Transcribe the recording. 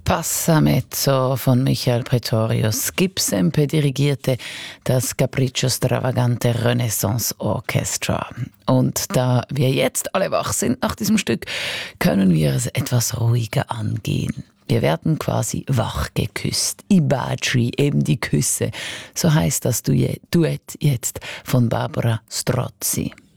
Passa Mezzo von Michael Pretorius. Gipsempe dirigierte das Capriccio Stravagante Renaissance Orchestra. Und da wir jetzt alle wach sind nach diesem Stück, können wir es etwas ruhiger angehen. Wir werden quasi wach geküsst. I baci, eben die Küsse. So heißt das Duett jetzt von Barbara Strozzi.